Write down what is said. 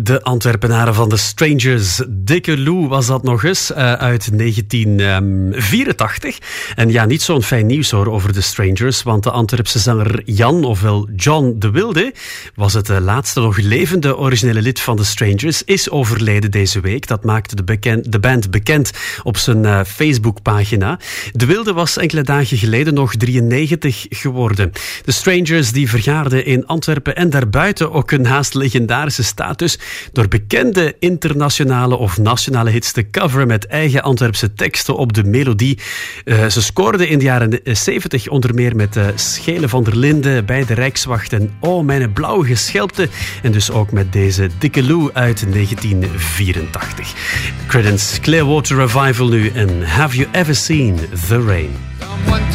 De Antwerpenaren van The Strangers. Dikke Lou was dat nog eens, uit 1984. En ja, niet zo'n fijn nieuws hoor over The Strangers, want de Antwerpse zanger Jan, ofwel John de Wilde, was het laatste nog levende originele lid van The Strangers, is overleden deze week. Dat maakte de band bekend op zijn Facebookpagina. De Wilde was enkele dagen geleden nog 93 geworden. The Strangers die vergaarden in Antwerpen en daarbuiten ook een haast legendarische status door bekende internationale of nationale hits te coveren met eigen Antwerpse teksten op de melodie. Ze scoorden in de jaren 70 onder meer met Schele van der Linde, Bij de Rijkswacht en Oh, mijn blauwe geschelpte. En dus ook met deze Dikke Lou uit 1984. Creedence Clearwater Revival nu en Have You Ever Seen the Rain?